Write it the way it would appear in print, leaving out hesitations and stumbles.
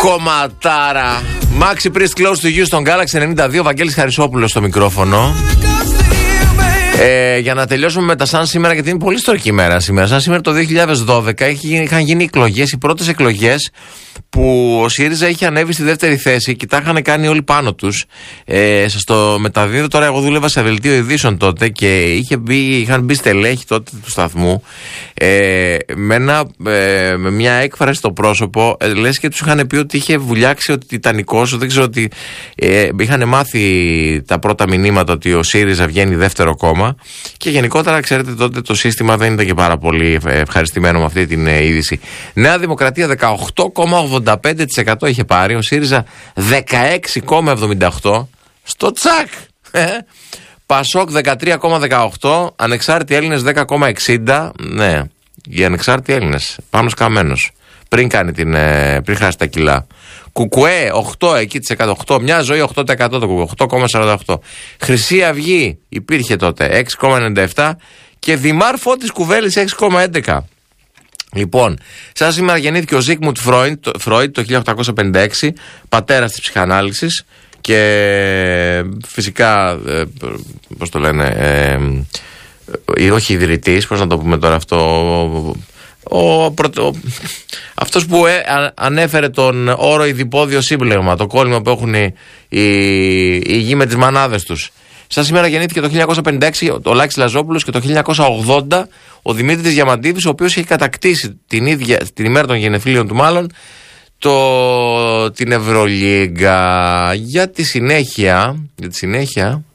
Κομματάρα. Maxi Priest Close to You στον Galaxy 92. Βαγγέλης Χαρισόπουλος στο μικρόφωνο. Για να τελειώσουμε με τα σαν σήμερα, γιατί είναι πολύ ιστορική ημέρα σήμερα. Σαν σήμερα το 2012 είχαν γίνει εκλογές, οι πρώτες εκλογές που ο ΣΥΡΙΖΑ είχε ανέβει στη δεύτερη θέση και τα είχαν κάνει όλοι πάνω τους. Σας το μεταδίδω τώρα. Εγώ δούλευα σε δελτίο ειδήσεων τότε και είχαν μπει στελέχη τότε του σταθμού με μια έκφραση στο πρόσωπο, λες και τους είχαν πει ότι είχε βουλιάξει ο Τιτανικός. Δεν ξέρω, ότι είχαν μάθει τα πρώτα μηνύματα ότι ο ΣΥΡΙΖΑ βγαίνει δεύτερο κόμμα και γενικότερα, ξέρετε, τότε το σύστημα δεν ήταν και πάρα πολύ ευχαριστημένο με αυτή την είδηση. Νέα Δημοκρατία 18,85% είχε πάρει, ο ΣΥΡΙΖΑ 16,78%. Στο τσακ! Πασόκ 13,18%, ανεξάρτητοι Έλληνες 10,60%. Ναι, οι ανεξάρτητοι Έλληνες, πάνω σκαμμένος. Πριν χάσει τα κιλά. Κουκουέ 8%, εκεί της 100%. Μια ζωή 8% το κουκουέ, 8,48%. Χρυσή Αυγή υπήρχε τότε 6,97% και Δημάρ Φώτης Κουβέλης 6,11%. Λοιπόν, σαν σήμερα γεννήθηκε ο Ζίγμουντ Φρόιντ το 1856, πατέρας της ψυχανάλυσης και φυσικά, πώς το λένε, όχι ιδρυτής, πώς να το πούμε τώρα αυτό, αυτός που ανέφερε τον όρο ειδιπόδιο σύμπλεγμα, το κόλλημα που έχουν οι γη με τις μανάδες τους. Σαν σήμερα γεννήθηκε το 1956 ο Λάκης Λαζόπουλος και το 1980 ο Δημήτρης Διαμαντίδης, ο οποίος έχει κατακτήσει την ημέρα των γενεθλίων του μάλλον την Ευρωλίγκα. Για τη συνέχεια